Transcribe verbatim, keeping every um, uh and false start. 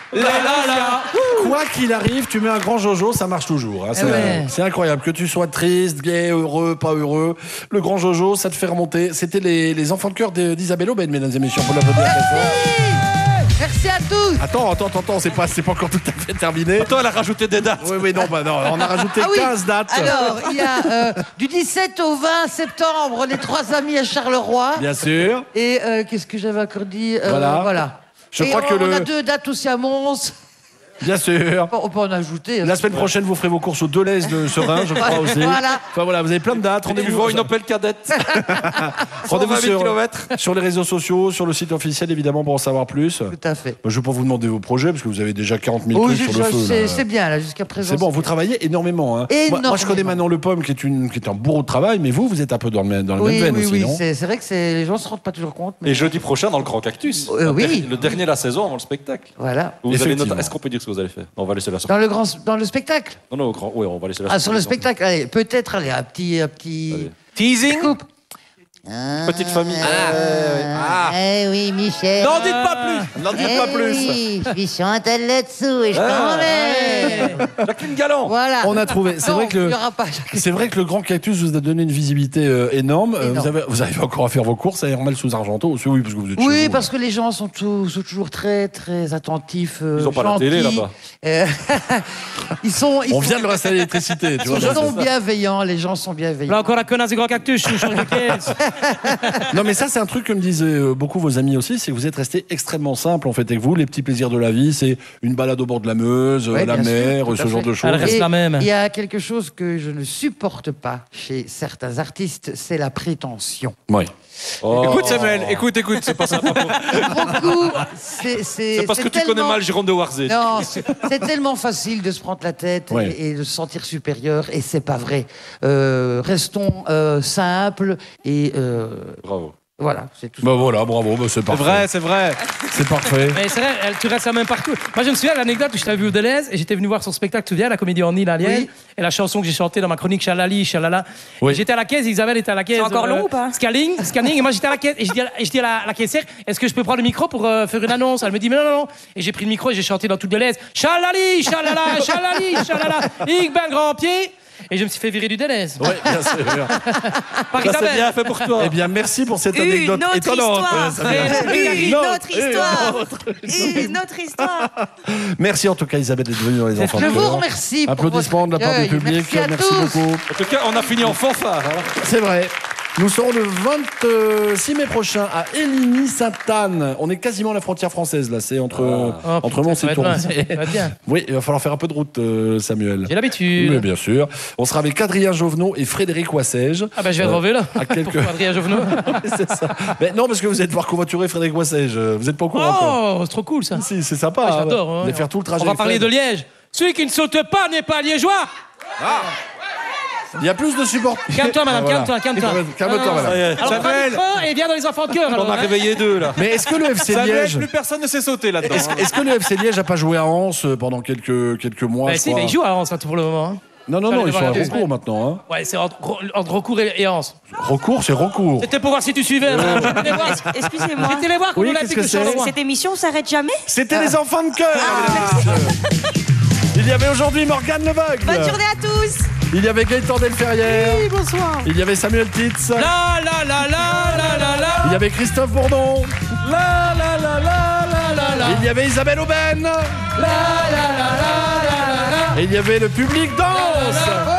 La la la. Quoi qu'il arrive, tu mets un grand Jojo, ça marche toujours. Hein. C'est, ouais. c'est incroyable. Que tu sois triste, gay, heureux, pas heureux, le grand Jojo, ça te fait remonter. C'était les, les enfants de cœur d'Isabelle Aubin, mesdames et messieurs. On peut l'applaudir très fort. Merci à tous. Attends, attends, attends, c'est pas, c'est pas encore tout à fait terminé. Attends, elle a rajouté des dates. Oui, oui, non, bah non, on a rajouté Ah oui. quinze dates. Alors, il y a euh, du dix-sept au vingt septembre, les trois amis à Charleroi. Bien sûr. Et euh, qu'est-ce que j'avais encore dit euh, Voilà. voilà. Je Et crois on, que le- on a deux dates aussi à Mons. Bien sûr. On peut en ajouter. La semaine prochaine, vous ferez vos courses au Deleuze de Serein, je crois aussi. Voilà. Enfin voilà, vous avez plein de dates. Tu Rendez-vous vois une Opel Kadett. Rendez-vous cent vingt mille sur, kilomètres. sur les réseaux sociaux, sur le site officiel évidemment pour en savoir plus. Tout à fait. Moi, je ne vais pas vous demander vos projets parce que vous avez déjà quarante mille Oui, trucs je- sur le feu. c'est là. c'est bien là jusqu'à présent. C'est bon, vous travaillez énormément. Hein. Moi, moi, je connais Énormément. Manon Le Pomme qui est, une, qui est un bourreau de travail, mais vous, vous êtes un peu dans le même, dans le Oui, même veine oui, aussi, oui. non? C'est c'est vrai que c'est- les gens ne se rendent pas toujours compte. Mais Et jeudi prochain dans le Grand Cactus. Euh, oui. Le der- Le dernier de la saison avant le spectacle. voilà. Vous allez Effectivement. noter- Est-ce qu'on peut dire ce que vous allez faire? Non, on va laisser la Dans surprise. le grand, dans le spectacle. Non, non, au grand. Oui, on va laisser la Ah, sur le surprise. spectacle. Allez, peut-être, allez, un petit, un petit. Allez. Teasing. Coupe. Petite famille. Ah. Eh oui, Michel. N'en dites pas plus. N'en dites Eh pas plus. oui, je suis Chantal là-dessous et je Ah. t'emmène. Jacqueline Galland. Voilà. On a trouvé. C'est Non, vrai que il le. n'y aura pas. C'est vrai que le Grand Cactus vous a donné une visibilité euh, énorme. Euh, Énorme. Vous, avez, vous arrivez encore à faire vos courses à Hermel sous Argenteau aussi, oui, parce que vous êtes chez Oui, vous, parce que les gens sont, tous- sont toujours très, très attentifs. euh, Ils ont pas la gentils. télé, là-bas. Euh, ils sont. Ils On sont, vient de leur installer l'électricité, tu ils vois. sont donc c'est ça. bienveillants, les gens sont bienveillants. Là encore la connasse du grand cactus, je change de caisse. Non, mais ça, c'est un truc que me disaient euh, beaucoup vos amis aussi, c'est que vous êtes resté extrêmement simple en fait avec vous. Les petits plaisirs de la vie, c'est une balade au bord de la Meuse, Ouais, euh, la bien sûr, mer, tout à ce fait. genre de choses. Elle reste Et la même. Il y a quelque chose que je ne supporte pas chez certains artistes, c'est la prétention. Oui. Oh. Écoute Samuel, écoute, écoute, c'est pas ça. Beaucoup, c'est c'est- C'est parce c'est que tu connais tellement- mal Jérôme de Warzé. Non, c'est c'est tellement facile de se prendre la tête Ouais. et, et de se sentir supérieur, et c'est pas vrai. Euh, restons euh, simples et euh, Bravo. voilà, c'est tout. Bah voilà, bravo, bah c'est C'est parfait. vrai, c'est vrai. C'est parfait. Mais c'est vrai, elle- tu restes la même partout. Moi, je me souviens de l'anecdote où je t'avais vu au Deleuze et j'étais venu voir son spectacle, tu te souviens, la comédie en île à Liège. Oui. Et la chanson que j'ai chantée dans ma chronique, Chalali, Chalala. Oui. Et J'étais à la caisse, Isabelle était à la caisse. C'est encore long ou pas Scanning, scanning. Et moi, j'étais à la caisse et je dis à la, et je dis à la, la caissière, est-ce que je peux prendre le micro pour euh, faire une annonce? Elle me dit, mais non, non, non. Et j'ai pris le micro et j'ai chanté dans toute Deleuze. Chalali, Chalala, Chalali, Chalala. Ig ben grand pied. Et je me suis fait virer du Deleuze. Oui, bien sûr. Par Ça, c'est Isabelle. bien fait pour toi. Eh bien, merci pour cette Une anecdote autre étonnante. histoire. Ça vient- Une autre et histoire. autre. Une autre histoire. Merci en tout cas, Isabelle, d'être venue dans les enfants. Je de vous cœur. remercie. pour Applaudissements de la votre part du accueil. public. Merci, à Merci tous. beaucoup. En tout cas, on a fini en fanfare. hein. C'est vrai. Nous serons le vingt-six mai prochain à Éligny-Sainte-Anne. On est quasiment à la frontière française, là. C'est entre, Oh, entre putain, Mons ça va et être Tours. loin, ça va être bien. Oui, il va falloir faire un peu de route, euh, Samuel. J'ai l'habitude. Oui, bien sûr. On sera avec Adrien Jovenot et Frédéric Wassège. Ah bah je vais Euh, rever là. à quelques- Pourquoi Adrien Jovenot? C'est ça. Mais non, parce que vous êtes voir covoiturer Frédéric Wassège. Vous n'êtes pas au courant encore. Oh, c'est trop cool ça. Si, c'est sympa. Ah, hein. j'adore. Vous ouais. allez faire tout le trajet. On va avec parler Fred. de Liège. Celui qui ne saute pas n'est pas liégeois. Il y a plus de supporters. Calme-toi, madame, Voilà. calme-toi, calme-toi. Calme-toi, Ah, madame. Ça y est. Alors, prends le Samuel, micro et viens dans les enfants de cœur. alors, on a hein. réveillé deux là. Mais est-ce que le F C Samuel, Liège, plus personne ne s'est sauté là-dedans. est-ce, est-ce que le F C Liège a pas joué à Anse euh, pendant quelques quelques mois Bah, je si, crois. mais il joue à Anse hein, tout pour le moment. hein. Non, non, Je non, vais ils sont aller à voir la recours semaine. maintenant. Hein. Ouais, c'est entre, entre recours et, et Anse. Recours, c'est recours. C'était pour voir si tu suivais. hein. J'étais allé voir- Excusez-moi. J'étais allé voir contre Oui, l'Olympique qu'est-ce que de c'est Charleroi. Cette émission s'arrête jamais. C'était les enfants de cœur. mesdames et messieurs. Il y avait aujourd'hui Morgane Leveugle. Bonne journée à tous. Il y avait Gaëtan Delferrière. Oui, bonsoir. Il y avait Samuel Titz. La la la la la la la. Il y avait Christophe Bourdon. La la la la la la la. Il y avait Isabelle Aubin. La la la la la la la. Et il y avait le public danse.